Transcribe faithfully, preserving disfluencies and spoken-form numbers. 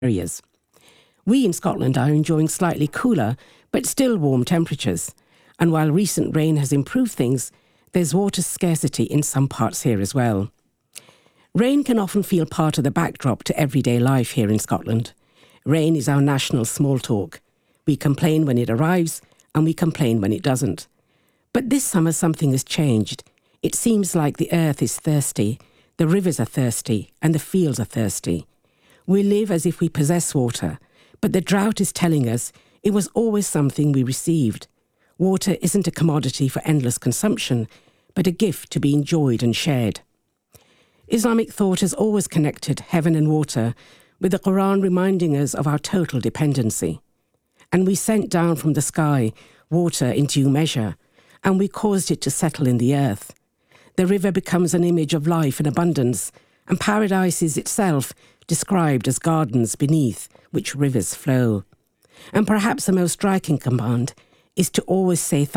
areas. We in Scotland are enjoying slightly cooler but still warm temperatures, and while recent rain has improved things, there's water scarcity in some parts here as well. Rain can often feel part of the backdrop to everyday life here in Scotland. Rain is our national small talk. We complain when it arrives, and we complain when it doesn't. But this summer something has changed. It seems like the earth is thirsty, the rivers are thirsty, and the fields are thirsty. We live as if we possess water, but the drought is telling us it was always something we received. Water isn't a commodity for endless consumption, but a gift to be enjoyed and shared. Islamic thought has always connected heaven and water, with the Quran reminding us of our total dependency. And we sent down from the sky water in due measure, and we caused it to settle in the earth. The river becomes an image of life and abundance, and paradise is itself described as gardens beneath which rivers flow. And perhaps the most striking command is to always say